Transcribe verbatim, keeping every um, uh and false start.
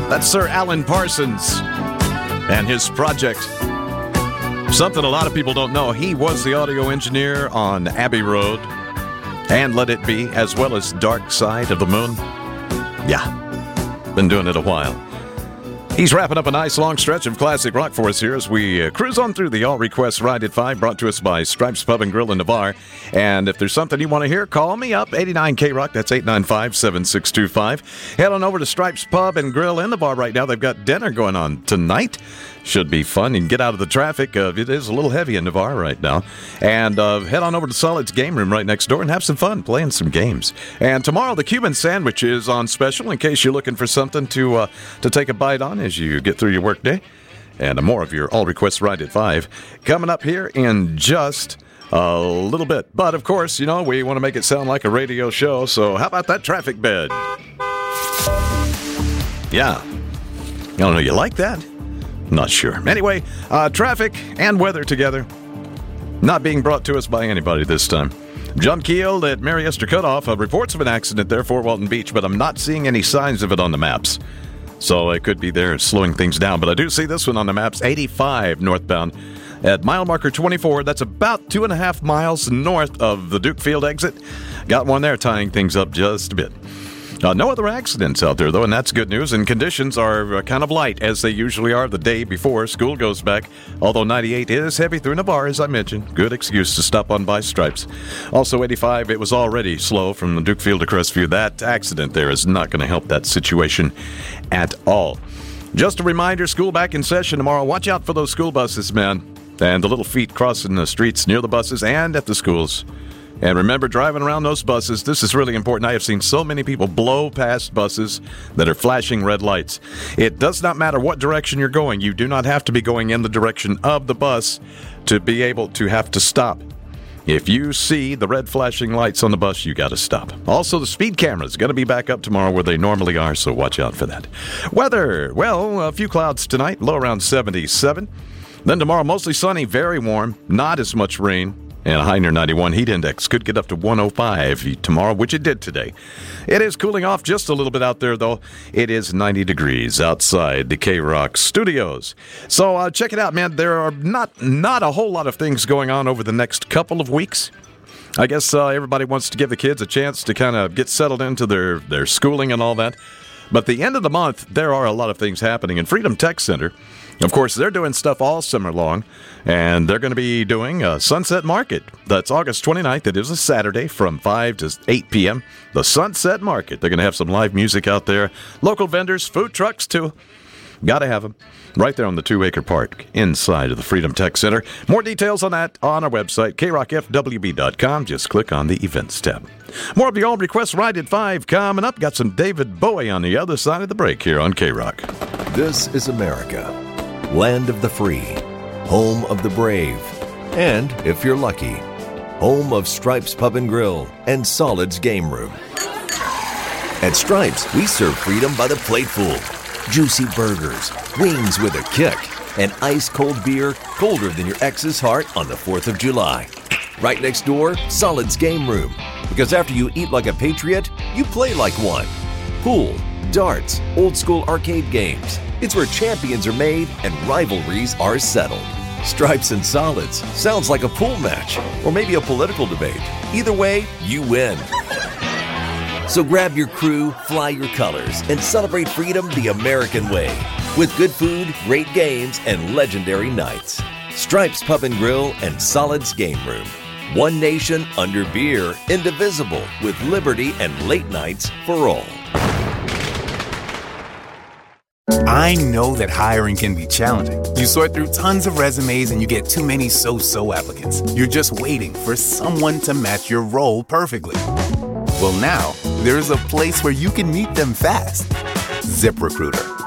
That's Sir Alan Parsons and his project. Something a lot of people don't know, he was the audio engineer on Abbey Road and Let It Be, as well as Dark Side of the Moon. Yeah, been doing it a while. He's wrapping up a nice long stretch of classic rock for us here as we uh, cruise on through the All Requests Ride at five, brought to us by Stripes Pub and Grill in Navarre. And if there's something you want to hear, call me up, eighty-nine K Rock, that's eight nine five, seven six two five. Head on over to Stripes Pub and Grill in Navarre right now. They've got dinner going on tonight. Should be fun. You can get out of the traffic. Uh, it is a little heavy in Navarre right now. And uh, head on over to Solid's Game Room right next door and have some fun playing some games. And tomorrow, the Cuban sandwich is on special in case you're looking for something to uh, to take a bite on as you get through your workday. And more of your All Requests Ride at five coming up here in just a little bit. But, of course, you know, we want to make it sound like a radio show, so how about that traffic bed? Yeah. I don't know, you like that? Not sure. Anyway, uh, traffic and weather together. Not being brought to us by anybody this time. John Keel at Mary Esther Cutoff. Uh, reports of an accident there for Walton Beach, but I'm not seeing any signs of it on the maps. So it could be there slowing things down. But I do see this one on the maps, eighty-five northbound at mile marker twenty-four. That's about two and a half miles north of the Duke Field exit. Got one there tying things up just a bit. Uh, no other accidents out there, though, and that's good news. And conditions are uh, kind of light, as they usually are the day before school goes back. Although ninety-eight is heavy through Navarre, as I mentioned. Good excuse to stop on by Stripes. Also, eighty-five, it was already slow from the Duke Field to Crestview. That accident there is not going to help that situation at all. Just a reminder, school back in session tomorrow. Watch out for those school buses, man. And the little feet crossing the streets near the buses and at the schools. And remember, driving around those buses, this is really important. I have seen so many people blow past buses that are flashing red lights. It does not matter what direction you're going. You do not have to be going in the direction of the bus to be able to have to stop. If you see the red flashing lights on the bus, you got to stop. Also, the speed camera's going to be back up tomorrow where they normally are, so watch out for that. Weather, well, a few clouds tonight, low around seventy-seven. Then tomorrow, mostly sunny, very warm, not as much rain. And a high near ninety-one. Heat index could get up to one oh five tomorrow, which it did today. It is cooling off just a little bit out there, though. It is ninety degrees outside the K-Rock studios. So uh, check it out, man. There are not, not a whole lot of things going on over the next couple of weeks. I guess uh, everybody wants to give the kids a chance to kind of get settled into their, their schooling and all that. But the end of the month, there are a lot of things happening in Freedom Tech Center. Of course, they're doing stuff all summer long, and they're going to be doing a Sunset Market. That's August twenty-ninth. It is a Saturday from five to eight p.m. The Sunset Market. They're going to have some live music out there. Local vendors, food trucks, too. Got to have them. Right there on the two-acre park inside of the Freedom Tech Center. More details on that on our website, K rock F W B dot com. Just click on the Events tab. More of the All Requests Ride at five coming up. Got some David Bowie on the other side of the break here on K-Rock. This is America, land of the free, home of the brave, and, if you're lucky, home of Stripes Pub and Grill and Solid's Game Room. At Stripes, we serve freedom by the plateful. Juicy burgers, wings with a kick, and ice-cold beer colder than your ex's heart on the fourth of July. Right next door, Solid's Game Room. Because after you eat like a patriot, you play like one. Pool, darts, old-school arcade games. It's where champions are made and rivalries are settled. Stripes and Solids sounds like a pool match or maybe a political debate. Either way, you win. So grab your crew, fly your colors, and celebrate freedom the American way. With good food, great games, and legendary nights. Stripes Pub and Grill and Solid's Game Room. One nation under beer, indivisible, with liberty and late nights for all. I know that hiring can be challenging. You sort through tons of resumes and you get too many so-so applicants. You're just waiting for someone to match your role perfectly. Well, now, there's a place where you can meet them fast. ZipRecruiter.